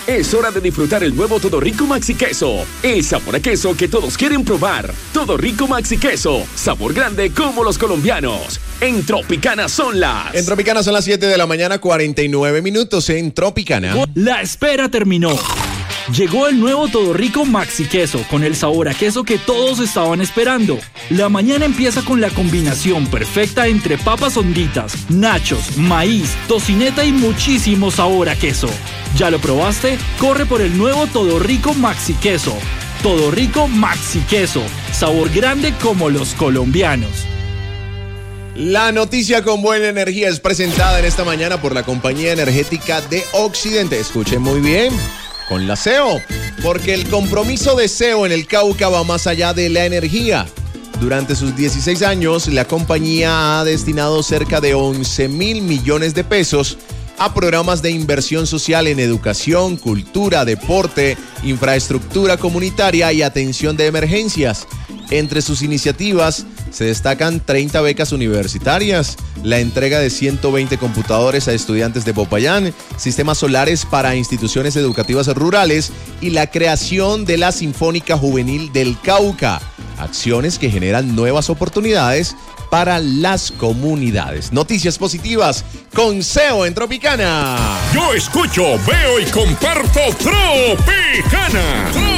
Es hora de disfrutar el nuevo Todo Rico Maxi Queso. El sabor a queso que todos quieren probar. Todo Rico Maxi Queso. Sabor grande como los colombianos. En Tropicana son las 7 de la mañana, 49 minutos en Tropicana. La espera terminó. Llegó el nuevo Todo Rico Maxi Queso con el sabor a queso que todos estaban esperando. La mañana empieza con la combinación perfecta entre papas honditas, nachos, maíz, tocineta y muchísimo sabor a queso. ¿Ya lo probaste? Corre por el nuevo Todo Rico Maxi Queso. Todo Rico Maxi Queso. Sabor grande como los colombianos. La noticia con buena energía es presentada en esta mañana por la Compañía Energética de Occidente. Escuchen muy bien. Con la CEO, porque el compromiso de CEO en el Cauca va más allá de la energía. Durante sus 16 años, la compañía ha destinado cerca de 11.000 millones de pesos a programas de inversión social en educación, cultura, deporte, infraestructura comunitaria y atención de emergencias. Entre sus iniciativas se destacan 30 becas universitarias, la entrega de 120 computadores a estudiantes de Popayán, sistemas solares para instituciones educativas rurales y la creación de la Sinfónica Juvenil del Cauca. Acciones que generan nuevas oportunidades para las comunidades. Noticias positivas con CEO en Tropicana. Yo escucho, veo y comparto Tropicana.